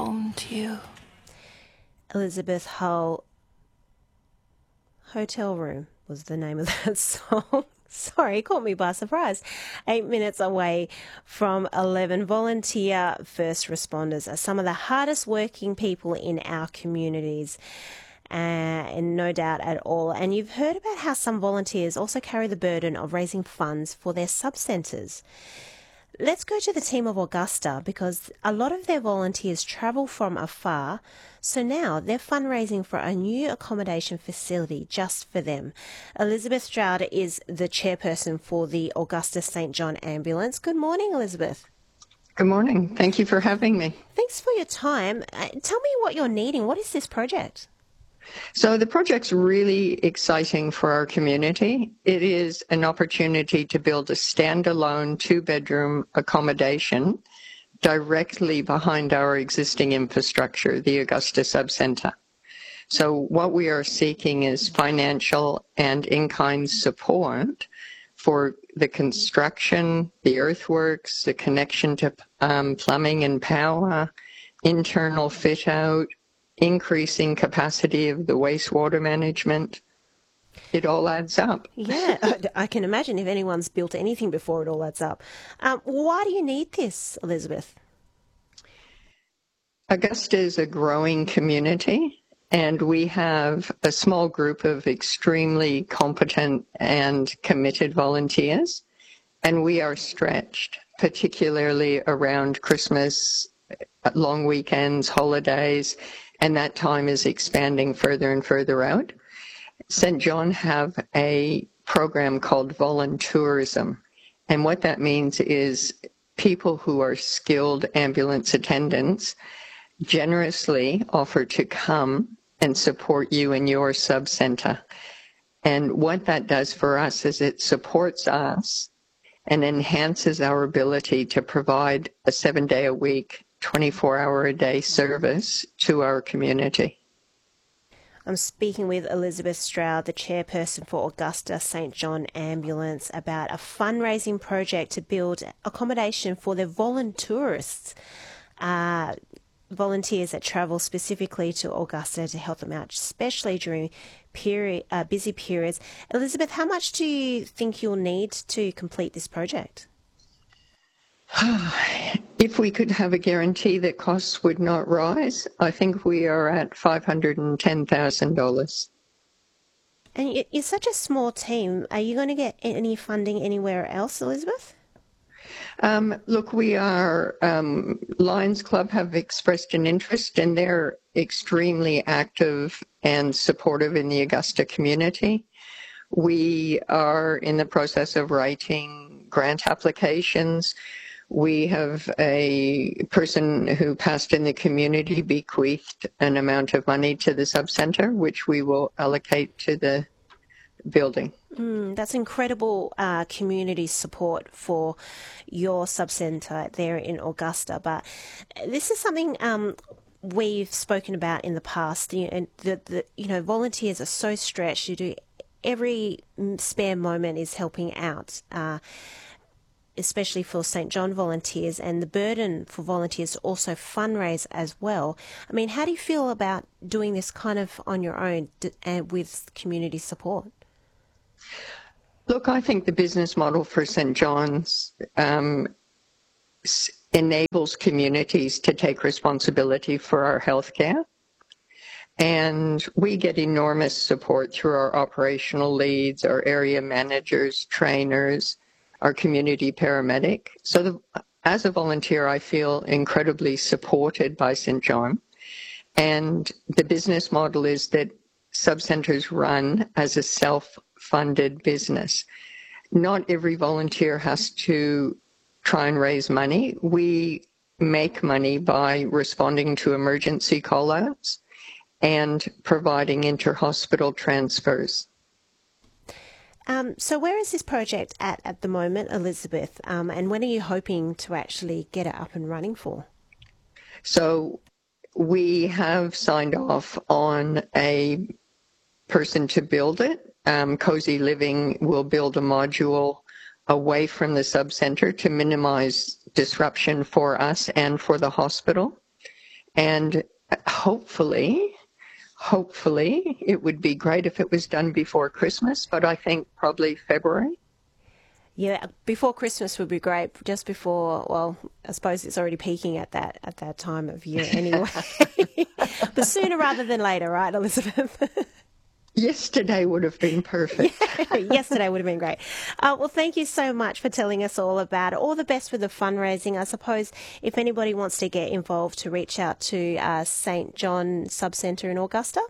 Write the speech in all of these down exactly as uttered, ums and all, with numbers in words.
home to you. Elizabeth Hull, Hotel Room was the name of that song. Sorry, it caught me by surprise. Eight minutes away from eleven. Volunteer first responders are some of the hardest working people in our communities. Uh, and no doubt at all. And you've heard about how some volunteers also carry the burden of raising funds for their sub-centres. Let's go to the team of Augusta, because a lot of their volunteers travel from afar. So now they're fundraising for a new accommodation facility just for them. Elizabeth Stroud is the chairperson for the Augusta Saint John Ambulance. Good morning, Elizabeth. Good morning. Thank you for having me. Thanks for your time. Uh, tell me what you're needing. What is this project? So the project's really exciting for our community. It is an opportunity to build a standalone two-bedroom accommodation directly behind our existing infrastructure, the Augusta Subcentre. So what we are seeking is financial and in-kind support for the construction, the earthworks, the connection to um, plumbing and power, internal fit-out, increasing capacity of the wastewater management. It all adds up. Yeah, I can imagine if anyone's built anything before, it all adds up. Um, why do you need this, Elizabeth? Augusta is a growing community, and we have a small group of extremely competent and committed volunteers, and we are stretched, particularly around Christmas, long weekends, holidays, and that time is expanding further and further out. Saint John have a program called Voluntourism, and what that means is people who are skilled ambulance attendants generously offer to come and support you in your sub-centre. And what that does for us is it supports us and enhances our ability to provide a seven-day-a-week, twenty-four hour a day service to our community. I'm speaking with Elizabeth Stroud, the chairperson for Augusta Saint John Ambulance, about a fundraising project to build accommodation for the voluntourists, uh, volunteers that travel specifically to Augusta to help them out, especially during period, uh, busy periods. Elizabeth, how much do you think you'll need to complete this project? If we could have a guarantee that costs would not rise, I think we are at five hundred ten thousand dollars. And you're such a small team. Are you going to get any funding anywhere else, Elizabeth? Um, look, we are, um, Lions Club have expressed an interest, and they're extremely active and supportive in the Augusta community. We are in the process of writing grant applications. We have a person who passed in the community bequeathed an amount of money to the subcentre, which we will allocate to the building. Mm, that's incredible uh, community support for your subcentre there in Augusta. But this is something um, we've spoken about in the past. You know, the, the, you know, volunteers are so stretched. You do every spare moment is helping out. Uh, especially for Saint John volunteers, and the burden for volunteers to also fundraise as well. I mean, how do you feel about doing this kind of on your own and with community support? Look, I think the business model for Saint John's um, enables communities to take responsibility for our healthcare. And we get enormous support through our operational leads, our area managers, trainers, our community paramedic. So the, as a volunteer, I feel incredibly supported by Saint John. And the business model is that subcentres run as a self-funded business. Not every volunteer has to try and raise money. We make money by responding to emergency call-outs and providing inter-hospital transfers. Um, so where is this project at at the moment, Elizabeth? Um, and when are you hoping to actually get it up and running for? So we have signed off on a person to build it. Um, Cozy Living will build a module away from the subcentre to minimize disruption for us and for the hospital. And hopefully, hopefully it would be great if it was done before Christmas, but I think probably February. Yeah, before Christmas would be great. Just before, well, I suppose it's already peaking at that at that time of year anyway. But sooner rather than later, right, Elizabeth? Yesterday would have been perfect. Yeah, yesterday would have been great. Uh, well, thank you so much for telling us all about it. All the best with the fundraising. I suppose if anybody wants to get involved, to reach out to uh, Saint John Subcentre in Augusta.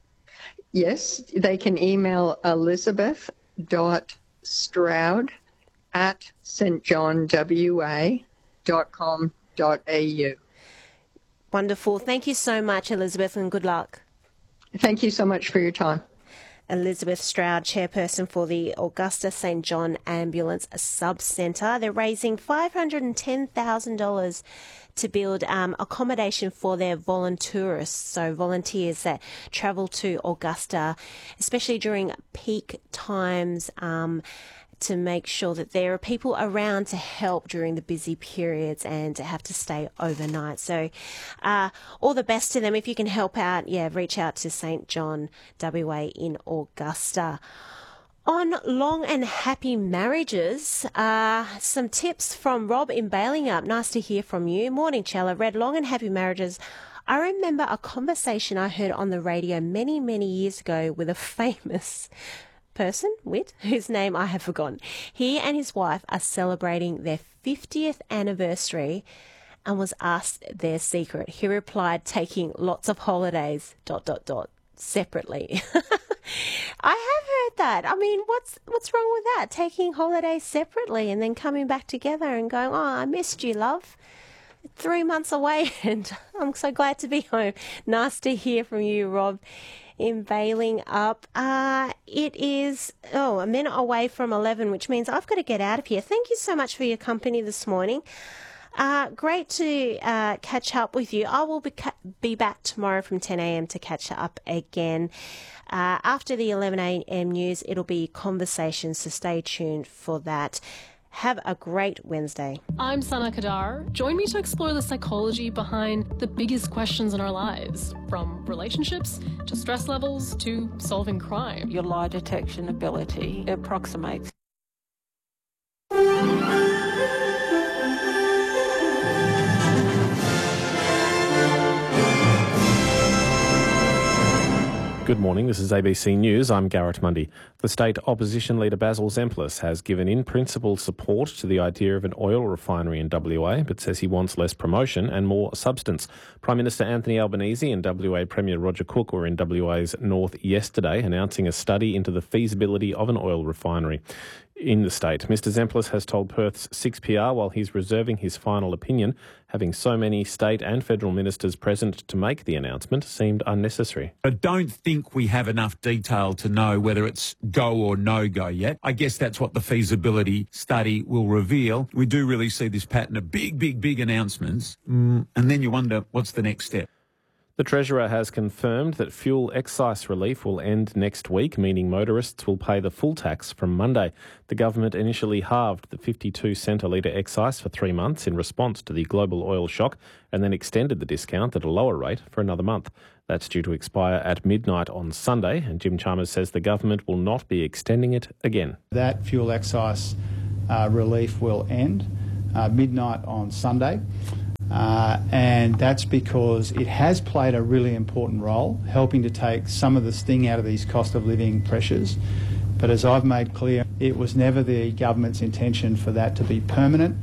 Yes, they can email elizabeth dot stroud at st john w a dot com dot a u. Wonderful. Thank you so much, Elizabeth, and good luck. Thank you so much for your time. Elizabeth Stroud, chairperson for the Augusta Saint John Ambulance Subcentre. They're raising five hundred ten thousand dollars to build um, accommodation for their volunteerists, so volunteers that travel to Augusta, especially during peak times, um, to make sure that there are people around to help during the busy periods and to have to stay overnight. So uh, all the best to them. If you can help out, yeah, reach out to Saint John W A in Augusta. On long and happy marriages, uh, some tips from Rob in Balingup. Nice to hear from you. Morning, Chella. Read Long and Happy Marriages. I remember a conversation I heard on the radio many, many years ago with a famous person, wit, whose name I have forgotten. He and his wife are celebrating their fiftieth anniversary and was asked their secret. He replied, taking lots of holidays, dot, dot, dot, separately. I have heard that. I mean, what's what's wrong with that? Taking holidays separately and then coming back together and going, oh, I missed you, love. Three months away and I'm so glad to be home. Nice to hear from you, Rob, in Balingup. Uh, it is, oh, a minute away from eleven, which means I've got to get out of here. Thank you so much for your company this morning. Uh, great to uh, catch up with you. I will be, ca- be back tomorrow from ten a.m. to catch up again. Uh, after the eleven a.m. news, it'll be conversations, so stay tuned for that. Have a great Wednesday. I'm Sana Kadar. Join me to explore the psychology behind the biggest questions in our lives, from relationships to stress levels to solving crime. Your lie detection ability approximates. Good morning, this is A B C News. I'm Garrett Mundy. The state opposition leader Basil Zemplis has given in-principle support to the idea of an oil refinery in W A, but says he wants less promotion and more substance. Prime Minister Anthony Albanese and W A Premier Roger Cook were in W A's north yesterday, announcing a study into the feasibility of an oil refinery in the state. Mister Zemplis has told Perth's six P R while he's reserving his final opinion, having so many state and federal ministers present to make the announcement seemed unnecessary. I don't think we have enough detail to know whether it's go or no go yet. I guess that's what the feasibility study will reveal. We do really see this pattern of big, big, big announcements, mm, and then you wonder what's the next step. The Treasurer has confirmed that fuel excise relief will end next week, meaning motorists will pay the full tax from Monday. The government initially halved the fifty-two cent a litre excise for three months in response to the global oil shock and then extended the discount at a lower rate for another month. That's due to expire at midnight on Sunday, and Jim Chalmers says the government will not be extending it again. That fuel excise uh, relief will end uh, midnight on Sunday. Uh, and that's because it has played a really important role helping to take some of the sting out of these cost of living pressures. But as I've made clear, it was never the government's intention for that to be permanent.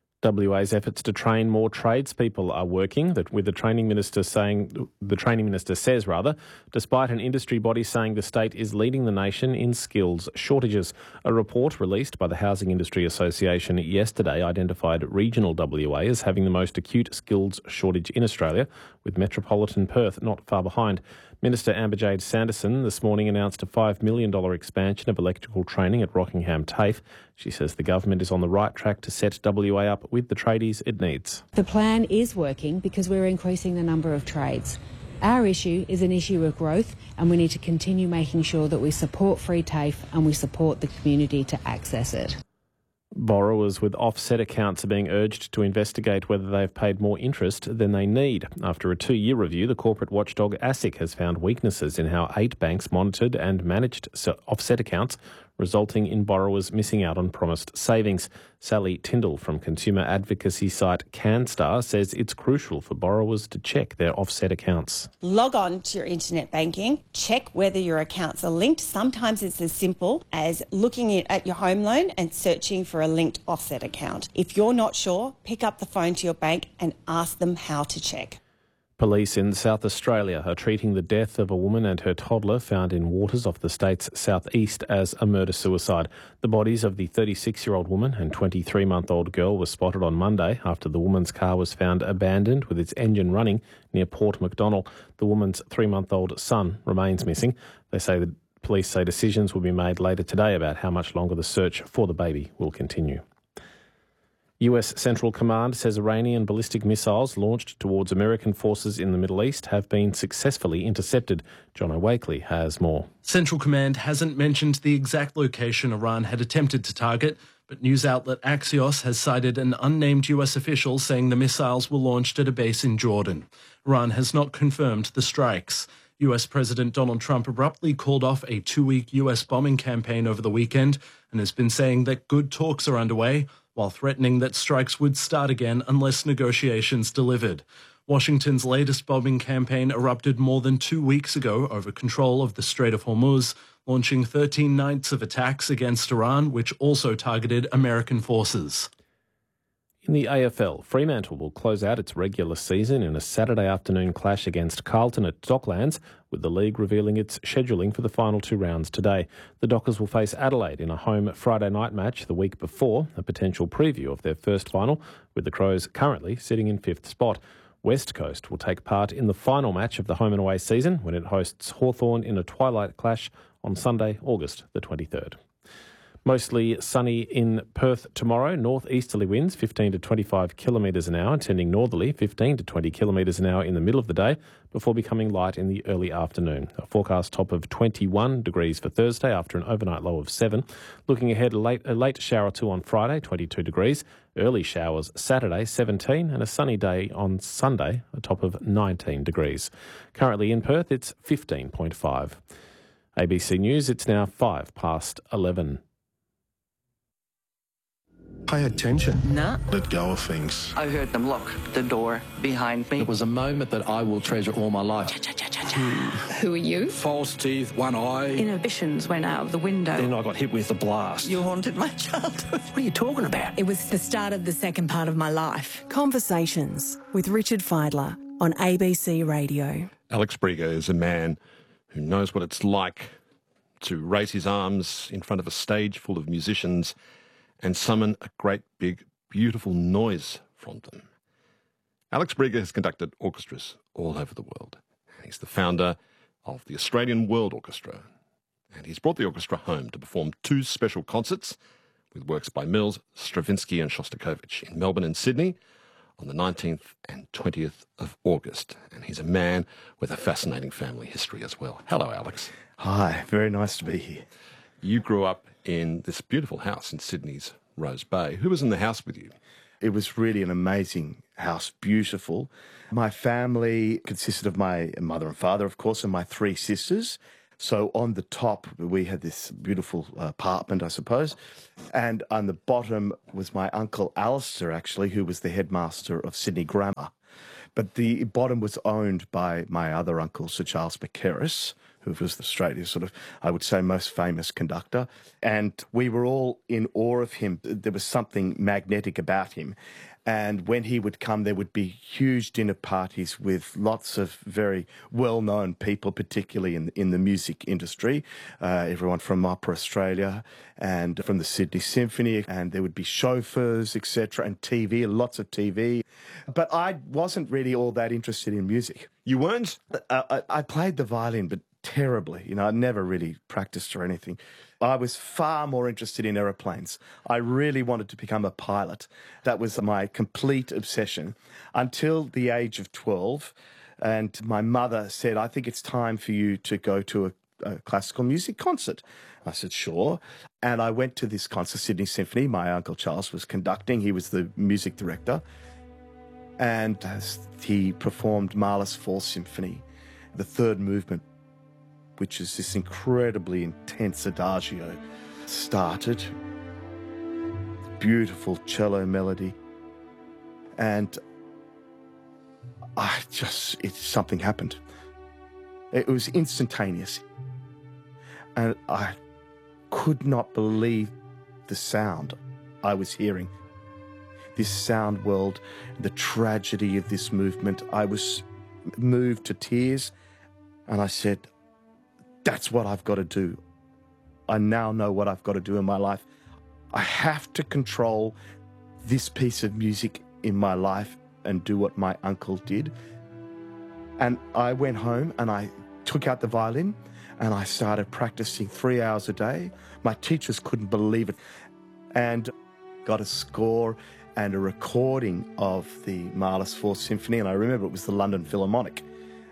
W A's efforts to train more tradespeople are working, that with the training minister saying, the training minister says rather, despite an industry body saying the state is leading the nation in skills shortages. A report released by the Housing Industry Association yesterday identified regional W A as having the most acute skills shortage in Australia, with metropolitan Perth not far behind. Minister Amber-Jade Sanderson this morning announced a five million dollars expansion of electrical training at Rockingham TAFE. She says the government is on the right track to set W A up with the tradies it needs. The plan is working because we're increasing the number of trades. Our issue is an issue of growth, and we need to continue making sure that we support free TAFE and we support the community to access it. Borrowers with offset accounts are being urged to investigate whether they've paid more interest than they need. After a two-year review, the corporate watchdog ASIC has found weaknesses in how eight banks monitored and managed offset accounts, resulting in borrowers missing out on promised savings. Sally Tyndall from consumer advocacy site CanStar says it's crucial for borrowers to check their offset accounts. Log on to your internet banking, check whether your accounts are linked. Sometimes it's as simple as looking at your home loan and searching for a linked offset account. If you're not sure, pick up the phone to your bank and ask them how to check. Police in South Australia are treating the death of a woman and her toddler found in waters off the state's southeast as a murder-suicide. The bodies of the thirty-six-year-old woman and twenty-three-month-old girl were spotted on Monday after the woman's car was found abandoned with its engine running near Port Macdonnell. The woman's three-month-old son remains missing. They say the police say decisions will be made later today about how much longer the search for the baby will continue. U S Central Command says Iranian ballistic missiles launched towards American forces in the Middle East have been successfully intercepted. John O'Wakely has more. Central Command hasn't mentioned the exact location Iran had attempted to target, but news outlet Axios has cited an unnamed U S official saying the missiles were launched at a base in Jordan. Iran has not confirmed the strikes. U S President Donald Trump abruptly called off a two-week U S bombing campaign over the weekend and has been saying that good talks are underway, while threatening that strikes would start again unless negotiations delivered. Washington's latest bombing campaign erupted more than two weeks ago over control of the Strait of Hormuz, launching thirteen nights of attacks against Iran, which also targeted American forces. In the A F L, Fremantle will close out its regular season in a Saturday afternoon clash against Carlton at Docklands, with the league revealing its scheduling for the final two rounds today. The Dockers will face Adelaide in a home Friday night match the week before, a potential preview of their first final, with the Crows currently sitting in fifth spot. West Coast will take part in the final match of the home and away season when it hosts Hawthorn in a twilight clash on Sunday, August the twenty-third. Mostly sunny in Perth tomorrow. Northeasterly winds fifteen to twenty-five kilometres an hour, tending northerly fifteen to twenty kilometres an hour in the middle of the day before becoming light in the early afternoon. A forecast top of twenty-one degrees for Thursday after an overnight low of seven. Looking ahead, a late, a late shower or two on Friday, twenty-two degrees. Early showers Saturday, seventeen, and a sunny day on Sunday, a top of nineteen degrees. Currently in Perth, it's fifteen point five. A B C News, it's now five past eleven. Pay attention. No. Let go of things. I heard them lock the door behind me. It was a moment that I will treasure all my life. Who are you? False teeth, one eye. Inhibitions went out of the window. Then I got hit with a blast. You haunted my childhood. What are you talking about? It was the start of the second part of my life. Conversations with Richard Fidler on A B C Radio. Alex Briger is a man who knows what it's like to raise his arms in front of a stage full of musicians and summon a great, big, beautiful noise from them. Alex Briger has conducted orchestras all over the world. He's the founder of the Australian World Orchestra, and he's brought the orchestra home to perform two special concerts with works by Mills, Stravinsky and Shostakovich in Melbourne and Sydney on the nineteenth and twentieth of August. And he's a man with a fascinating family history as well. Hello, Alex. Hi, very nice to be here. You grew up in this beautiful house in Sydney's Rose Bay. Who was in the house with you? It was really an amazing house, beautiful. My family consisted of my mother and father, of course, and my three sisters. So on the top, we had this beautiful apartment, I suppose. And on the bottom was my uncle Alistair, actually, who was the headmaster of Sydney Grammar. But the bottom was owned by my other uncle, Sir Charles Beckeris, who was Australia's sort of, I would say, most famous conductor. And we were all in awe of him. There was something magnetic about him. And when he would come, there would be huge dinner parties with lots of very well-known people, particularly in, in the music industry. Uh, everyone from Opera Australia and from the Sydney Symphony. And there would be chauffeurs, et cetera, and T V, lots of T V. But I wasn't really all that interested in music. You weren't? Uh, I, I played the violin, but terribly. You know, I never really practiced or anything. I was far more interested in aeroplanes. I really wanted to become a pilot. That was my complete obsession until the age of twelve. And my mother said, I think it's time for you to go to a a classical music concert. I said, sure. And I went to this concert, Sydney Symphony. My Uncle Charles was conducting. He was the music director. And he performed Mahler's Fourth Symphony, the third movement, which is this incredibly intense adagio, started. Beautiful cello melody. And I just, it, something happened. It was instantaneous. And I could not believe the sound I was hearing. This sound world, the tragedy of this movement. I was moved to tears, and I said, that's what I've got to do. I now know what I've got to do in my life. I have to control this piece of music in my life and do what my uncle did. And I went home and I took out the violin and I started practicing three hours a day. My teachers couldn't believe it. And got a score and a recording of the Mahler's Fourth Symphony, and I remember it was the London Philharmonic.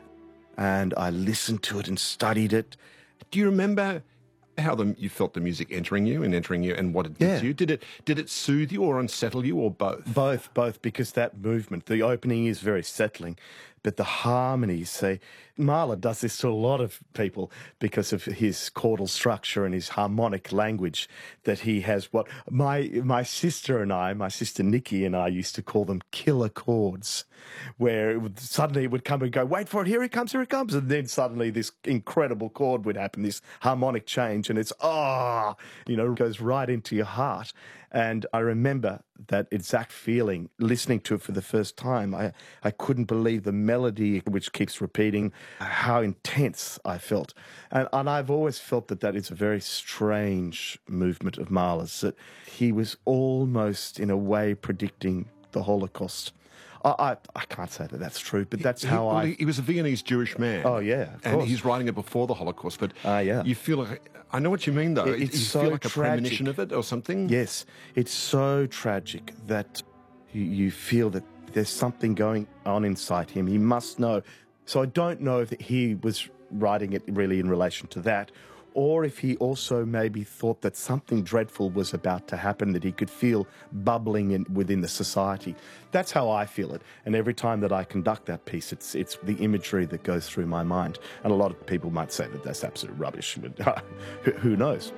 And I listened to it and studied it. Do you remember how the, you felt the music entering you and entering you and what it did Yeah. to you? Did it, did it soothe you or unsettle you or both? Both, both, because that movement, the opening is very settling, but the harmonies, say, Mahler does this to a lot of people because of his chordal structure and his harmonic language, that he has what my my sister and I, my sister Nikki and I used to call them killer chords, where it would, suddenly it would come and go, wait for it, here it comes, here it comes, and then suddenly this incredible chord would happen, this harmonic change, and it's, ah, oh, you know, goes right into your heart. And I remember that exact feeling, listening to it for the first time. I, I couldn't believe the melody, which keeps repeating, how intense I felt. And, and I've always felt that that is a very strange movement of Mahler's, that he was almost, in a way, predicting the Holocaust. I, I, I can't say that that's true, but that's he, how well, I... He, he was a Viennese Jewish man. Oh, yeah, of And course. he's writing it before the Holocaust, but uh, yeah. you feel like... I know what you mean, though. It, it's you so feel like a tragic. premonition of it or something? Yes, it's so tragic that you, you feel that there's something going on inside him. He must know. So I don't know if he was writing it really in relation to that, or if he also maybe thought that something dreadful was about to happen, that he could feel bubbling in, within the society. That's how I feel it. And every time that I conduct that piece, it's it's the imagery that goes through my mind. And a lot of people might say that that's absolute rubbish, but who, who knows?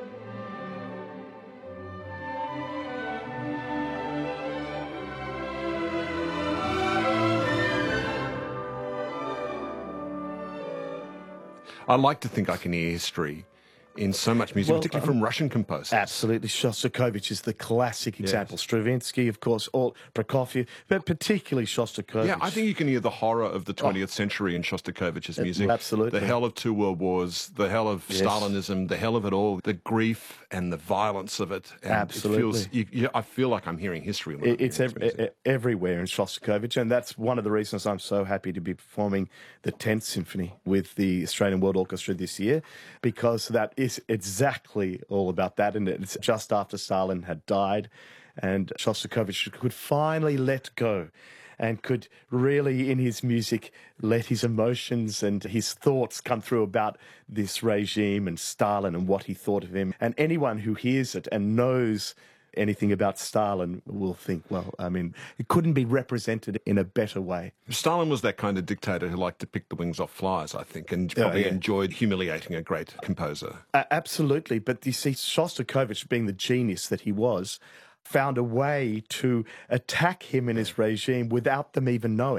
I like to think I can hear history in so much music, Well, particularly um, from Russian composers. Absolutely. Shostakovich is the classic example. Yes. Stravinsky, of course, all Prokofiev, but particularly Shostakovich. Yeah, I think you can hear the horror of the twentieth century in Shostakovich's Uh, music. absolutely. The hell of two world wars, the hell of Yes. Stalinism, the hell of it all, the grief and the violence of it. And Absolutely. It feels, you, you, I feel like I'm hearing history. When It- I'm It's hearing ev- his music. e- everywhere in Shostakovich, and that's one of the reasons I'm so happy to be performing the tenth Symphony with the Australian World Orchestra this year, because that is exactly all about that, and it's just after Stalin had died, and Shostakovich could finally let go and could really, in his music, let his emotions and his thoughts come through about this regime and Stalin and what he thought of him. And anyone who hears it and knows anything about Stalin will think, well, I mean, it couldn't be represented in a better way. Stalin was that kind of dictator who liked to pick the wings off flies, I think, and Yeah, probably yeah. enjoyed humiliating a great composer. Uh, absolutely. But you see, Shostakovich, being the genius that he was, found a way to attack him and his regime without them even knowing.